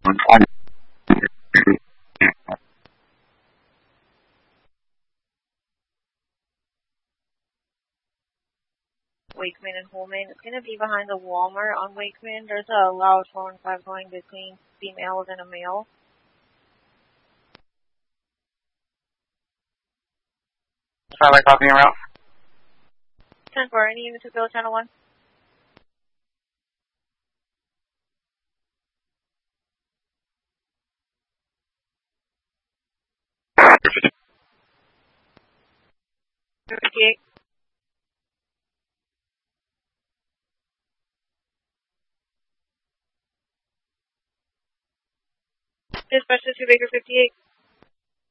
Wakeman and Holman. It's going to be behind the Walmart on Wakeman. There's a loud 415 going between females and a male. Satellite copying route. 10-4, any units to go channel 1? Dispatch to Baker 58.